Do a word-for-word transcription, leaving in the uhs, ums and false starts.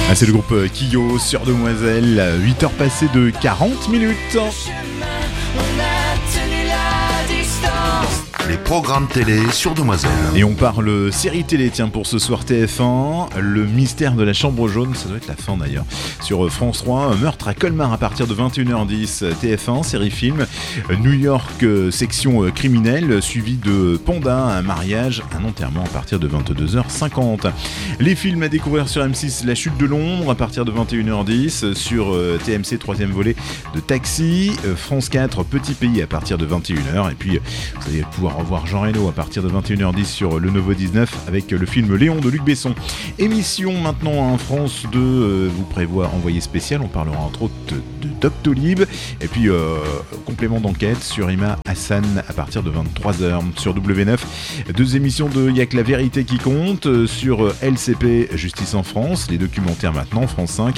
Ah, c'est le groupe Kyo sur Demoiselle, huit heures passées de quarante minutes. Les programmes télé sur Demoiselle. Et on parle série télé, tiens, pour ce soir T F un, le mystère de la chambre jaune, ça doit être la fin d'ailleurs. Sur France trois, meurtre à Colmar à partir de vingt et une heures dix, T F un, série film, New York, section criminelle, suivi de Panda, un mariage, un enterrement à partir de vingt-deux heures cinquante. Les films à découvrir sur M six, La chute de Londres à partir de vingt et une heures dix, sur T M C, troisième volet de Taxi, France quatre, Petit Pays à partir de vingt et une heures, et puis vous allez pouvoir revoir Jean Reno à partir de vingt et une heures dix sur le Nouveau dix-neuf avec le film Léon de Luc Besson. Émission maintenant en France deux, euh, vous prévoit envoyé spécial, on parlera entre autres de, de Doctolib, et puis euh, complément d'enquête sur Ima Hassan à partir de vingt-trois heures. Sur W neuf, deux émissions de Y'a que la vérité qui compte, sur L C P Justice en France, les documentaires maintenant, France cinq,